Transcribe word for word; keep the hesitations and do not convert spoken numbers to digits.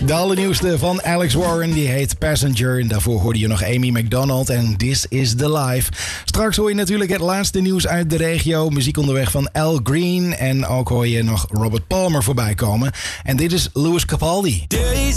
De allernieuwste van Alex Warren, die heet Passenger. En daarvoor hoorde je nog Amy McDonald en This Is The Life. Straks hoor je natuurlijk het laatste nieuws uit de regio. Muziek onderweg van Al Green. En ook hoor je nog Robert Palmer voorbij komen. En dit is Lewis Capaldi.